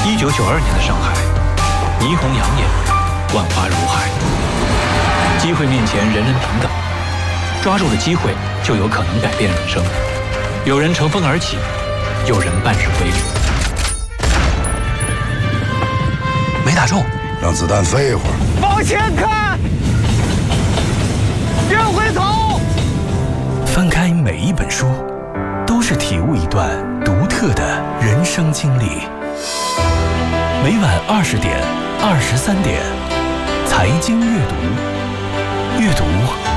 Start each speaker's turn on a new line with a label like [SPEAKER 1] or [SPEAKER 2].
[SPEAKER 1] 1992年的上海，霓虹养眼，万花如海。机会面前，人人平等，抓住了机会，就有可能改变人生。有人乘风而起，有人半日归零。没打中，
[SPEAKER 2] 让子弹飞一会儿。
[SPEAKER 3] 往前看，别回头。
[SPEAKER 4] 翻开每一本书，都是体悟一段独特的人生经历。每晚20点、23点，财经阅读，阅读